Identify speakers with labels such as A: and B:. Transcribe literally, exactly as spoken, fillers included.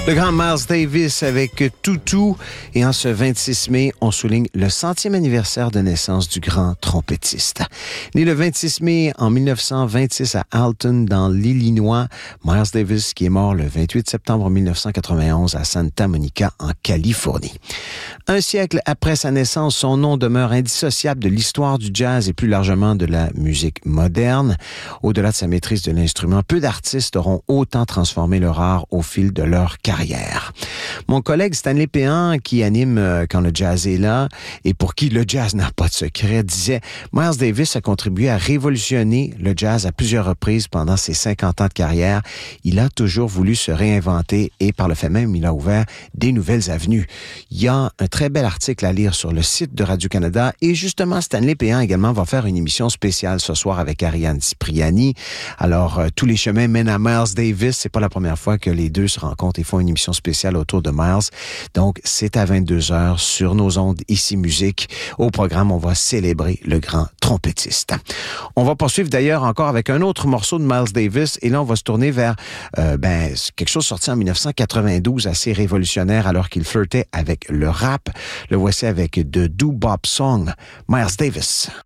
A: Le grand Miles Davis avec Toutou. Et en ce vingt-six mai, on souligne le centième anniversaire de naissance du grand trompettiste. Né le vingt-six mai en mille neuf cent vingt-six à Alton, dans l'Illinois, Miles Davis qui est mort le vingt-huit septembre mille neuf cent quatre-vingt-onze à Santa Monica, en Californie. Un siècle après sa naissance, son nom demeure indissociable de l'histoire du jazz et plus largement de la musique moderne. Au-delà de sa maîtrise de l'instrument, peu d'artistes auront autant transformé leur art au fil de leur carrière. Mon collègue Stanley Péan, qui anime euh, Quand le jazz est là, et pour qui le jazz n'a pas de secret, disait « Miles Davis a contribué à révolutionner le jazz à plusieurs reprises pendant ses cinquante ans de carrière. Il a toujours voulu se réinventer et par le fait même, il a ouvert des nouvelles avenues. » Il y a un très bel article à lire sur le site de Radio-Canada et justement, Stanley Péan également va faire une émission spéciale ce soir avec Ariane Cipriani. Alors, euh, tous les chemins mènent à Miles Davis. C'est pas la première fois que les deux se rencontrent et font une émission spéciale autour de Miles. Donc, c'est à vingt-deux heures sur nos ondes ici Musique. Au programme, on va célébrer le grand trompettiste. On va poursuivre d'ailleurs encore avec un autre morceau de Miles Davis et là, on va se tourner vers euh, ben, quelque chose sorti en mille neuf cent quatre-vingt-douze, assez révolutionnaire alors qu'il flirtait avec le rap. Le voici avec The Doo-Bop Song, Miles Davis.